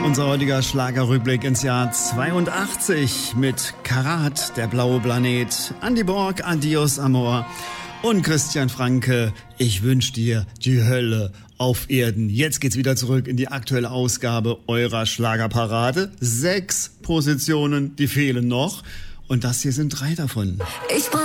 Unser heutiger Schlagerrückblick ins Jahr 82 mit Karat, der blaue Planet, Andy Borg, Adios Amor und Christian Franke, ich wünsch dir die Hölle auf Erden. Jetzt geht's wieder zurück in die aktuelle Ausgabe eurer Schlagerparade. 6 Positionen, die fehlen noch und das hier sind 3 davon.